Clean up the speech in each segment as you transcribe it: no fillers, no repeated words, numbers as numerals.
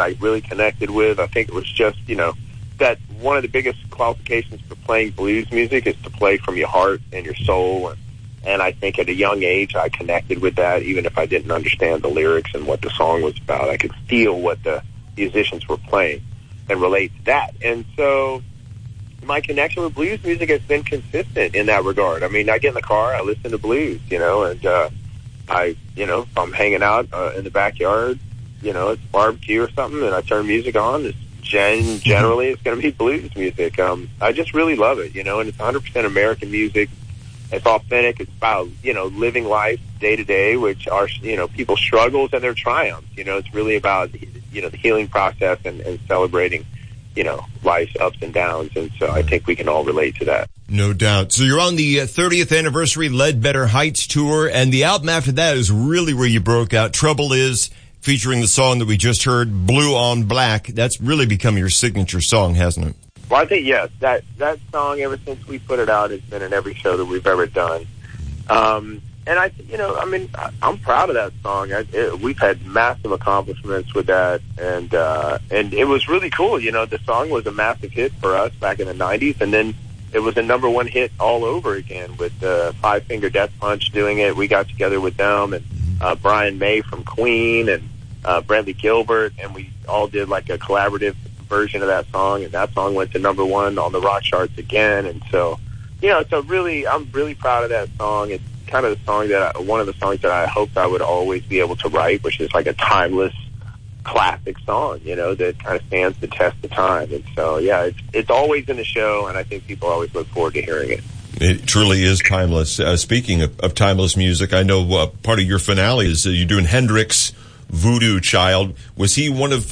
I really connected with. I think it was just, that one of the biggest qualifications for playing blues music is to play from your heart and your soul. And I think at a young age, I connected with that, even if I didn't understand the lyrics and what the song was about. I could feel what the musicians were playing and relate to that. And so my connection with blues music has been consistent in that regard. I mean, I get in the car, I listen to blues, and if I'm hanging out in the backyard, it's barbecue or something, and I turn music on, generally it's going to be blues music. I just really love it, and it's 100% American music. It's authentic. It's about, living life day to day, which are, people's struggles and their triumphs. It's really about, the healing process and celebrating, life's ups and downs. And so I think we can all relate to that. No doubt. So you're on the 30th anniversary Ledbetter Heights tour, and the album after that is really where you broke out. Trouble Is, featuring the song that we just heard, Blue on Black. That's really become your signature song, hasn't it? Well, I think, yes, that song, ever since we put it out, has been in every show that we've ever done. And I'm proud of that song. We've had massive accomplishments with that, and it was really cool. The song was a massive hit for us back in the 90s, and then it was a number one hit all over again with Five Finger Death Punch doing it. We got together with them, and Brian May from Queen, and Brantley Gilbert, and we all did like a collaborative version of that song, and that song went to number one on the rock charts again. And so, I'm really proud of that song. It's kind of the song one of the songs that I hoped I would always be able to write, which is like a timeless classic song, that kind of stands the test of time. And so, yeah, it's always in the show, and I think people always look forward to hearing it. It truly is timeless. Speaking of timeless music, I know part of your finale is you're doing Hendrix, Voodoo Child. Was he one of,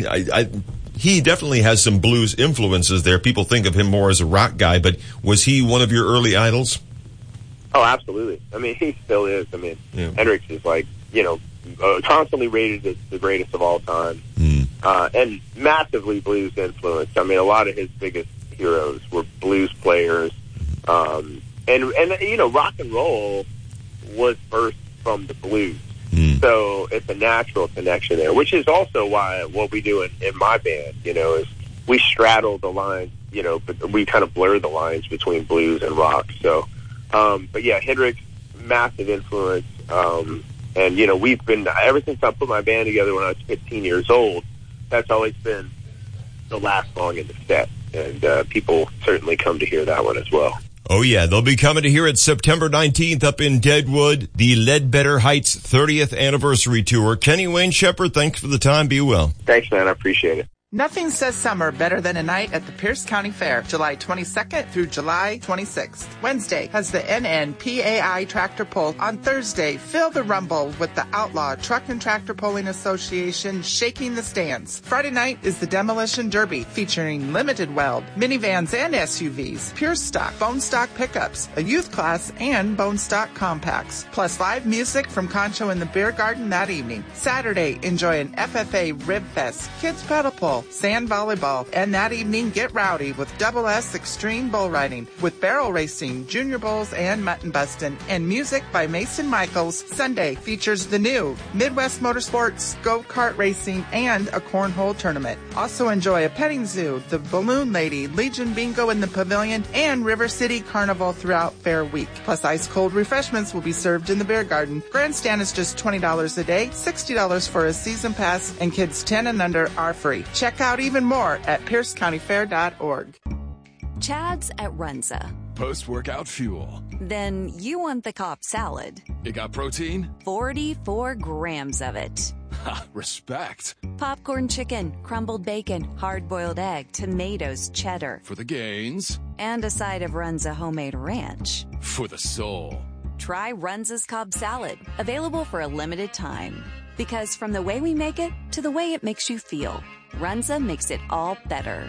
he definitely has some blues influences there. People think of him more as a rock guy, but was he one of your early idols? Oh, absolutely. He still is. Hendrix is like, constantly rated as the greatest of all time, and massively blues influenced. A lot of his biggest heroes were blues players, and rock and roll was birthed from the blues. So it's a natural connection there, which is also why what we do in my band, is we straddle the lines, but we kind of blur the lines between blues and rock. So, but yeah, Hendrix, massive influence. And, we've been, ever since I put my band together when I was 15 years old, that's always been the last song in the set. And people certainly come to hear that one as well. Oh, yeah. They'll be coming to hear it September 19th up in Deadwood, the Ledbetter Heights 30th anniversary tour. Kenny Wayne Shepherd, thanks for the time. Be well. Thanks, man. I appreciate it. Nothing says summer better than a night at the Pierce County Fair, July 22nd through July 26th. Wednesday has the NNPAI Tractor Pull. On Thursday, feel the rumble with the Outlaw Truck and Tractor Pulling Association shaking the stands. Friday night is the Demolition Derby, featuring limited weld, minivans and SUVs, pure stock, bone stock pickups, a youth class, and bone stock compacts. Plus live music from Concho in the Beer Garden that evening. Saturday, enjoy an FFA Rib Fest, kids pedal pull, sand volleyball, and that evening get rowdy with Double S Extreme Bull Riding with barrel racing, junior bulls, and mutton bustin', and music by Mason Michaels. Sunday features the new Midwest Motorsports, go-kart racing, and a cornhole tournament. Also enjoy a petting zoo, the Balloon Lady, Legion Bingo in the Pavilion, and River City Carnival throughout Fair Week. Plus ice-cold refreshments will be served in the beer garden. Grandstand is just $20 a day, $60 for a season pass, and kids 10 and under are free. Check out even more at piercecountyfair.org. Chad's at Runza. Post-workout fuel. Then you want the Cobb salad. It got protein? 44 grams of it. Ha, respect. Popcorn chicken, crumbled bacon, hard-boiled egg, tomatoes, cheddar. For the gains. And a side of Runza homemade ranch. For the soul. Try Runza's Cobb salad, available for a limited time. Because from the way we make it to the way it makes you feel, Runza makes it all better.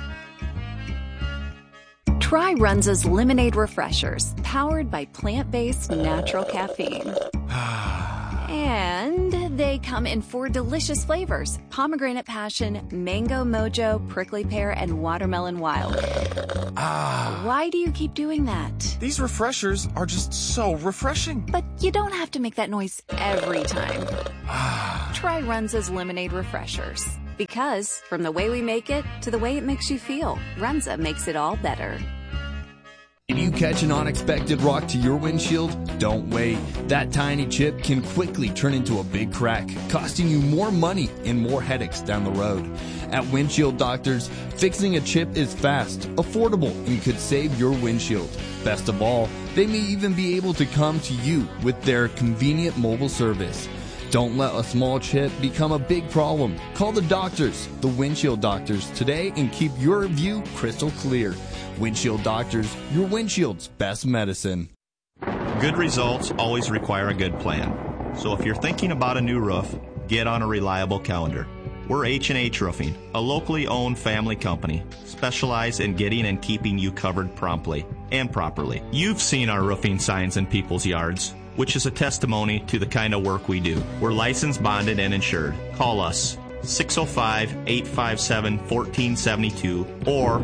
Try Runza's Lemonade Refreshers, powered by plant-based natural caffeine. And they come in 4 delicious flavors: pomegranate passion, mango mojo, prickly pear, and watermelon wild. Why do you keep doing that? These refreshers are just so refreshing. But you don't have to make that noise every time. Try Runza's Lemonade Refreshers. Because from the way we make it to the way it makes you feel, Runza makes it all better. If you catch an unexpected rock to your windshield, don't wait. That tiny chip can quickly turn into a big crack, costing you more money and more headaches down the road. At Windshield Doctors, fixing a chip is fast, affordable, and could save your windshield. Best of all, they may even be able to come to you with their convenient mobile service. Don't let a small chip become a big problem. Call the doctors, the Windshield Doctors, today and keep your view crystal clear. Windshield Doctors, your windshield's best medicine. Good results always require a good plan. So if you're thinking about a new roof, get on a reliable calendar. We're H&H Roofing, a locally owned family company, specialized in getting and keeping you covered promptly and properly. You've seen our roofing signs in people's yards, which is a testimony to the kind of work we do. We're licensed, bonded, and insured. Call us 605-857-1472 or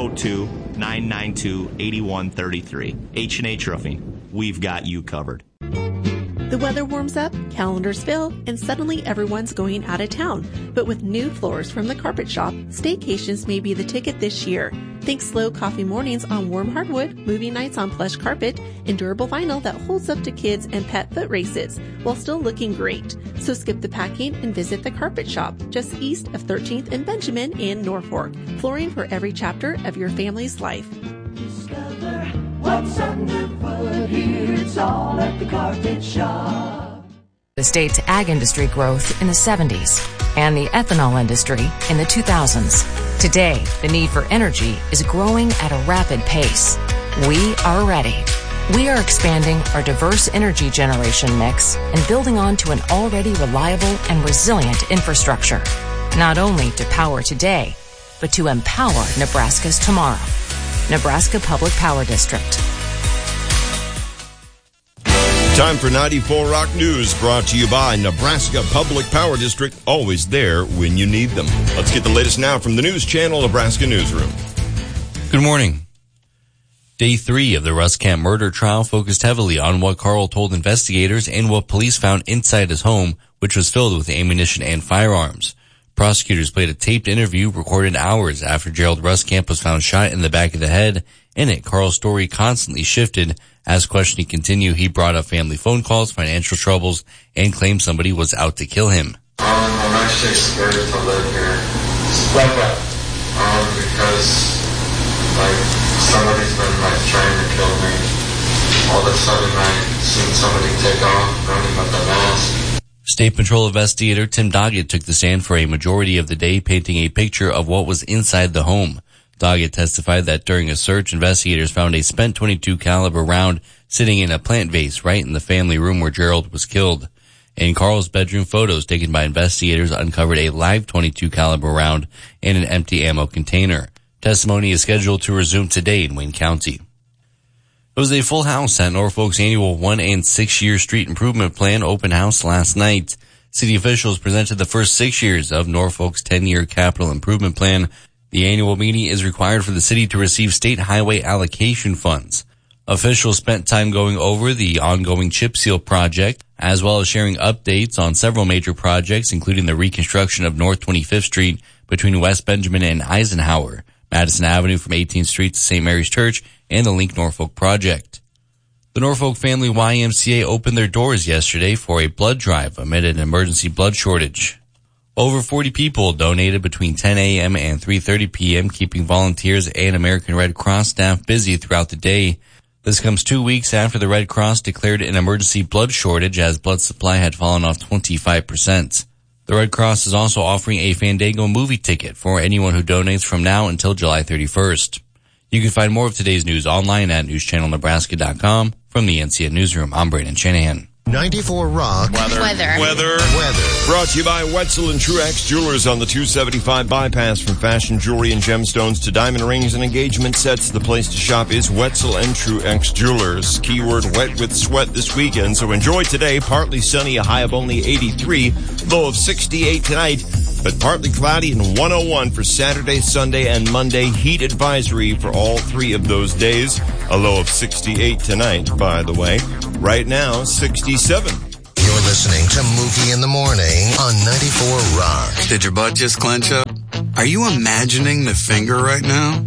402-992-8133. H&H Roofing. We've got you covered. The weather warms up, calendars fill, and suddenly everyone's going out of town. But with new floors from the Carpet Shop, staycations may be the ticket this year. Think slow coffee mornings on warm hardwood, movie nights on plush carpet, and durable vinyl that holds up to kids and pet foot races while still looking great. So skip the packing and visit the Carpet Shop just east of 13th and Benjamin in Norfolk. Flooring for every chapter of your family's life. Discover what's underfoot here. It's all at the Carpet Shop. The state's ag industry growth in the 70s and the ethanol industry in the 2000s. Today, the need for energy is growing at a rapid pace. We are ready. We are expanding our diverse energy generation mix and building on to an already reliable and resilient infrastructure, not only to power today, but to empower Nebraska's tomorrow. Nebraska Public Power District. Time for 94 Rock News, brought to you by Nebraska Public Power District, always there when you need them. Let's get the latest now from the News Channel Nebraska Newsroom. Good morning. Day 3 of the Russ Camp murder trial focused heavily on what Carl told investigators and what police found inside his home, which was filled with ammunition and firearms. Prosecutors played a taped interview recorded hours after Gerald Ruskamp was found shot in the back of the head. In it, Carl's story constantly shifted. As questioning continued, he brought up family phone calls, financial troubles, and claimed somebody was out to kill him. I'm actually scared to live here. Why that? Because, somebody's been, trying to kill me. All of a sudden, I seen somebody take off, running with a mask. State Patrol investigator Tim Doggett took the stand for a majority of the day, painting a picture of what was inside the home. Doggett testified that during a search, investigators found a spent .22 caliber round sitting in a plant vase right in the family room where Gerald was killed. In Carl's bedroom, photos taken by investigators uncovered a live .22 caliber round in an empty ammo container. Testimony is scheduled to resume today in Wayne County. It was a full house at Norfolk's annual 1 and 6 year street improvement plan open house last night. City officials presented the first 6 years of Norfolk's 10-year capital improvement plan. The annual meeting is required for the city to receive state highway allocation funds. Officials spent time going over the ongoing chip seal project, as well as sharing updates on several major projects, including the reconstruction of North 25th Street between West Benjamin and Eisenhower, Madison Avenue from 18th Street to St. Mary's Church, and the Link Norfolk project. The Norfolk Family YMCA opened their doors yesterday for a blood drive amid an emergency blood shortage. Over 40 people donated between 10 a.m. and 3:30 p.m., keeping volunteers and American Red Cross staff busy throughout the day. This comes 2 weeks after the Red Cross declared an emergency blood shortage as blood supply had fallen off 25%. The Red Cross is also offering a Fandango movie ticket for anyone who donates from now until July 31st. You can find more of today's news online at newschannelnebraska.com. From the NCN Newsroom, I'm Brandon Shanahan. 94 Rock. Weather. Brought to you by Wetzel and Truex Jewelers on the 275 bypass. From fashion jewelry and gemstones to diamond rings and engagement sets, the place to shop is Wetzel and Truex Jewelers. Keyword wet with sweat this weekend, so enjoy today. Partly sunny, a high of only 83, low of 68 tonight, but partly cloudy and 101 for Saturday, Sunday, and Monday. Heat advisory for all 3 of those days. A low of 68 tonight, by the way. Right now, 67. You're listening to Mookie in the Morning on 94 Rock. Did your butt just clench up? Are you imagining the finger right now?